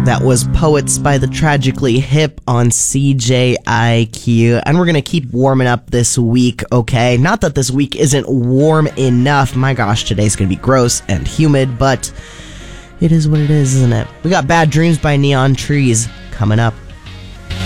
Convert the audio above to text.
That was Poets by the Tragically Hip on CJIQ. And we're going to keep warming up this week, okay? Not that this week isn't warm enough. My gosh, today's going to be gross and humid, but it is what it is, isn't it? We got Bad Dreams by Neon Trees coming up.